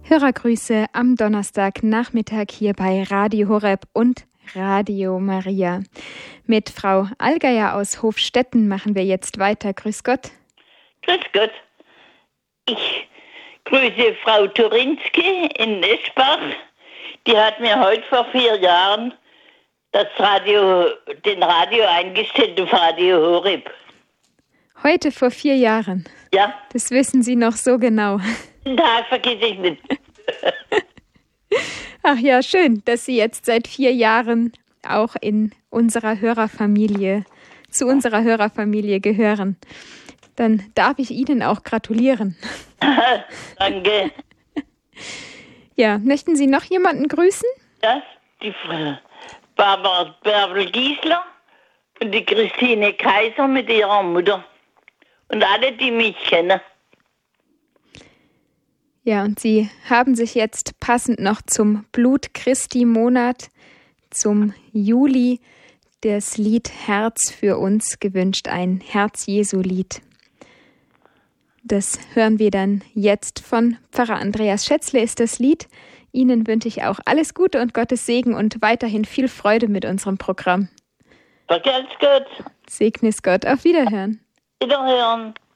Hörergrüße am Donnerstagnachmittag hier bei Radio Horeb und Radio Maria. Mit Frau Allgeier aus Hofstetten machen wir jetzt weiter. Grüß Gott. Grüß Gott. Ich grüße Frau Turinski in Eschbach. Die hat mir heute vor 4 Jahren den Radio eingestellt auf Radio Horeb. Heute vor 4 Jahren? Ja. Das wissen Sie noch so genau. Den Tag vergesse ich nicht. Ach ja, schön, dass Sie jetzt seit 4 Jahren auch in unserer Hörerfamilie, zu unserer Hörerfamilie gehören. Dann darf ich Ihnen auch gratulieren. Danke. Ja, möchten Sie noch jemanden grüßen? Ja, die Barbara Bärbel-Giesler und die Christine Kaiser mit ihrer Mutter. Und alle, die mich kennen. Ja, und Sie haben sich jetzt passend noch zum Blut Christi-Monat, zum Juli, das Lied Herz für uns gewünscht, ein Herz-Jesu-Lied. Das hören wir dann jetzt von Pfarrer Andreas Schätzle ist das Lied. Ihnen wünsche ich auch alles Gute und Gottes Segen und weiterhin viel Freude mit unserem Programm. Vergelt's Gott. Segne es Gott. Auf Wiederhören. Wiederhören.